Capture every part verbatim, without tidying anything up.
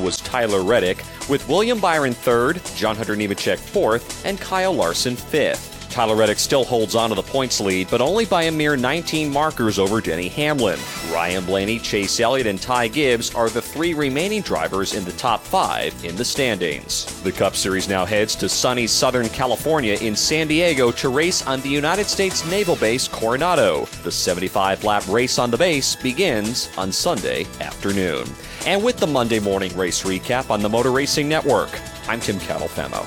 was Tyler Reddick, with William Byron third, John Hunter Nemechek fourth, and Kyle Larson fifth. Tyler Reddick still holds on to the points lead, but only by a mere nineteen markers over Denny Hamlin. Ryan Blaney, Chase Elliott, and Ty Gibbs are the three remaining drivers in the top five in the standings. The Cup Series now heads to sunny Southern California in San Diego to race on the United States Naval Base Coronado. The seventy-five lap race on the base begins on Sunday afternoon. And with the Monday morning race recap on the Motor Racing Network, I'm Tim Catalfamo.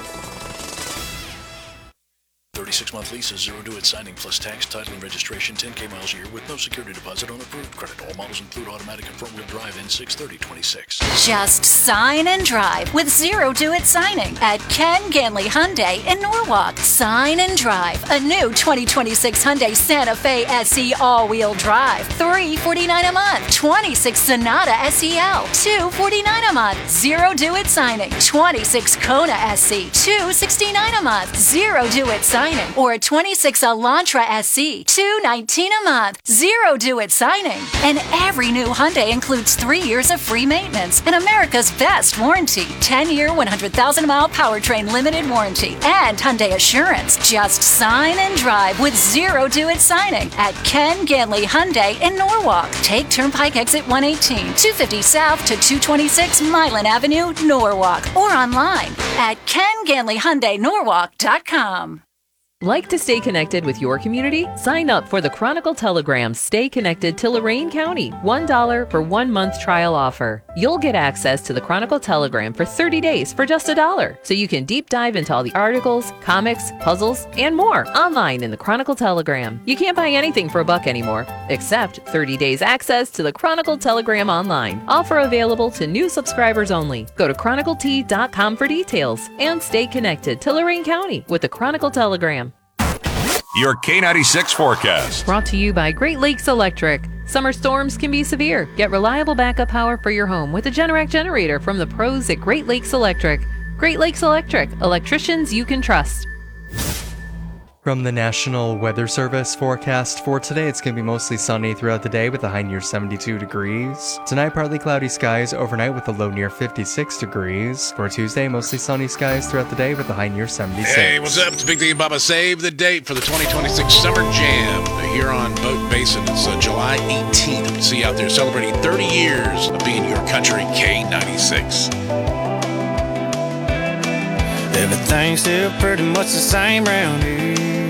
thirty-six month leases, zero due at signing, plus tax, title, and registration, ten K miles a year with no security deposit on approved credit. All models include automatic and front-wheel drive in six thirty twenty-six. Just sign and drive with zero due at signing at Ken Ganley Hyundai in Norwalk. Sign and drive a new twenty twenty-six Hyundai Santa Fe S E all-wheel drive, three forty-nine a month. twenty-six Sonata S E L, two forty-nine a month. Zero due at signing. twenty-six Kona S E, two sixty-nine a month. Zero due at signing. Or a twenty-six Elantra S E, two nineteen a month. Zero due at signing. And every new Hyundai includes three years of free maintenance and America's best warranty. ten year, one hundred thousand mile powertrain limited warranty and Hyundai Assurance. Just sign and drive with zero due at signing at Ken Ganley Hyundai in Norwalk. Take Turnpike exit one eighteen, two fifty South to two twenty-six Milan Avenue, Norwalk. Or online at ken ganley hyundai norwalk dot com. Like to stay connected with your community? Sign up for the Chronicle Telegram Stay Connected to Lorain County. one dollar for one month trial offer. You'll get access to the Chronicle Telegram for thirty days for just a dollar. So you can deep dive into all the articles, comics, puzzles, and more online in the Chronicle Telegram. You can't buy anything for a buck anymore, except thirty days access to the Chronicle Telegram online. Offer available to new subscribers only. Go to chronicle t dot com for details and stay connected to Lorain County with the Chronicle Telegram. Your K ninety-six forecast. Brought to you by Great Lakes Electric. Summer storms can be severe. Get reliable backup power for your home with a Generac generator from the pros at Great Lakes Electric. Great Lakes Electric, electricians you can trust. From the National Weather Service forecast for today, it's going to be mostly sunny throughout the day with a high near seventy-two degrees. Tonight, partly cloudy skies overnight with a low near fifty-six degrees. For Tuesday, mostly sunny skies throughout the day with a high near seventy-six. Hey, what's up? It's Big D and Bubba. Save the date for the twenty twenty-six Summer Jam here on Boat Basin. It's uh, July eighteenth. See you out there celebrating thirty years of being your country K ninety-six. Everything's still pretty much the same round here.